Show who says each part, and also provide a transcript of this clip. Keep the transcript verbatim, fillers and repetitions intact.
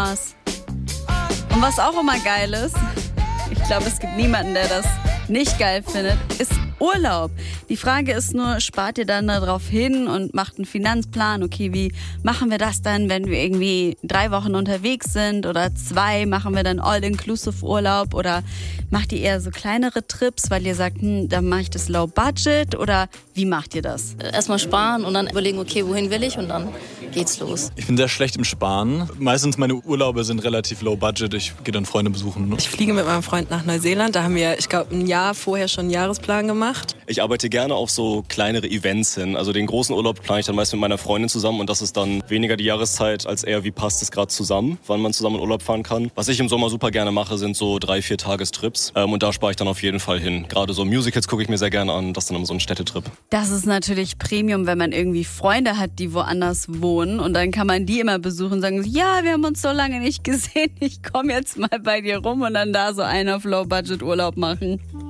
Speaker 1: Spaß. Und was auch immer geil ist, ich glaube, es gibt niemanden, der das nicht geil findet, ist Urlaub. Die Frage ist nur, spart ihr dann darauf hin und macht einen Finanzplan? Okay, wie machen wir das dann, wenn wir irgendwie drei Wochen unterwegs sind oder zwei? Machen wir dann All-Inclusive Urlaub oder macht ihr eher so kleinere Trips, weil ihr sagt, hm, dann mache ich das Low Budget oder wie macht ihr das?
Speaker 2: Erstmal sparen und dann überlegen, okay, wohin will ich und dann geht's los.
Speaker 3: Ich bin sehr schlecht im Sparen. Meistens meine Urlaube sind relativ low budget. Ich gehe dann Freunde besuchen.
Speaker 4: Ich fliege mit meinem Freund nach Neuseeland. Da haben wir, ich glaube, ein Jahr vorher schon einen Jahresplan gemacht.
Speaker 5: Ich arbeite gerne auf so kleinere Events hin. Also den großen Urlaub plane ich dann meist mit meiner Freundin zusammen und das ist dann weniger die Jahreszeit als eher, wie passt es gerade zusammen, wann man zusammen in Urlaub fahren kann. Was ich im Sommer super gerne mache, sind so drei, vier Tagestrips ähm, und da spare ich dann auf jeden Fall hin. Gerade so Musicals gucke ich mir sehr gerne an, das ist dann immer so ein Städtetrip.
Speaker 1: Das ist natürlich Premium, wenn man irgendwie Freunde hat, die woanders wohnen und dann kann man die immer besuchen und sagen, ja, wir haben uns so lange nicht gesehen, ich komme jetzt mal bei dir rum und dann da so einen auf Low-Budget-Urlaub machen.